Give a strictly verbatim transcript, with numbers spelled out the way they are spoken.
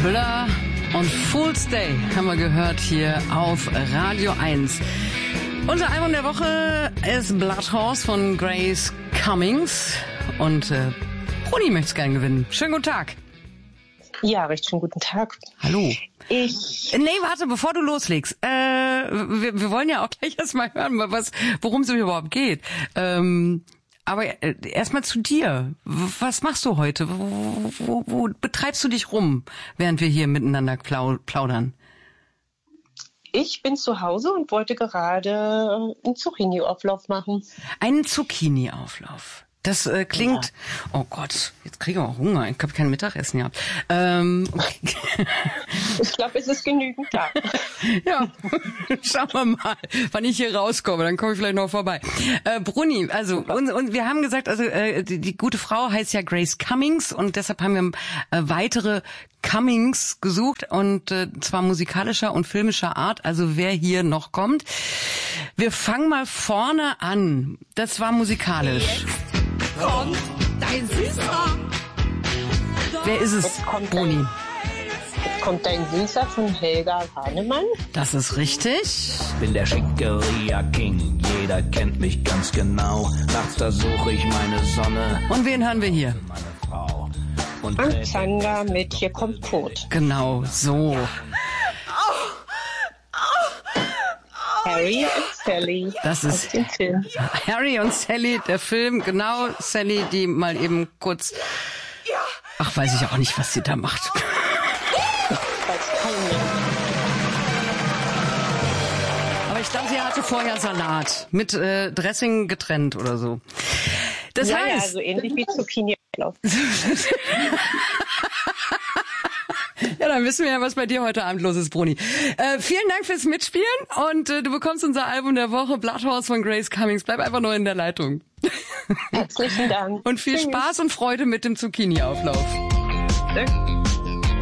Thriller und Fool's Day haben wir gehört hier auf Radio eins. Unser Album der Woche ist Blood Horse von Grace Cummings und äh, Bruni möchte es gerne gewinnen. Schönen guten Tag. Ja, recht schönen guten Tag. Hallo. Ich. Nee, warte, bevor du loslegst. Äh, wir, wir wollen ja auch gleich erstmal hören, was, worum es überhaupt geht. Ähm, aber äh, erstmal zu dir. Was machst du heute? Wo, wo, wo betreibst du dich rum, während wir hier miteinander plaudern? Ich bin zu Hause und wollte gerade einen Zucchini-Auflauf machen. Einen Zucchini-Auflauf. Das äh, klingt, ja. Oh Gott, jetzt kriege ich auch Hunger. Ich habe kein Mittagessen gehabt. Ähm, okay. Ich glaube, es ist genügend da. Ja, schauen wir mal, wann ich hier rauskomme. Dann komme ich vielleicht noch vorbei. Äh, Bruni, also und, und wir haben gesagt, also äh, die, die gute Frau heißt ja Grace Cummings und deshalb haben wir äh, weitere Cummings gesucht und äh, zwar musikalischer und filmischer Art. Also wer hier noch kommt. Wir fangen mal vorne an. Das war musikalisch. Kommt dein Süßer. Wer ist es, Bruni? Jetzt kommt dein Süßer von Helga Hahnemann. Das ist richtig. Bin der Schickeria-King, jeder kennt mich ganz genau. Nachts da suche ich meine Sonne. Und wen hören wir hier? Meine Frau. Und Und Zander mit Hier kommt Tod. Genau, so. Harry und Sally. Das ist aus dem Film. Harry und Sally, der Film, genau. Sally, die mal eben kurz... Ach, weiß ich auch nicht, was sie da macht. Aber ich glaube, sie hatte vorher Salat mit äh, Dressing getrennt oder so. Das ja, heißt... ja, so ähnlich wie Zucchini-Auflauf. Ja, dann wissen wir ja, was bei dir heute Abend los ist, Bruni. Äh, vielen Dank fürs Mitspielen und äh, du bekommst unser Album der Woche, Blood Horse von Grace Cummings. Bleib einfach nur in der Leitung. Herzlichen Dank. Und viel Spaß und Freude mit dem Zucchini-Auflauf. Danke.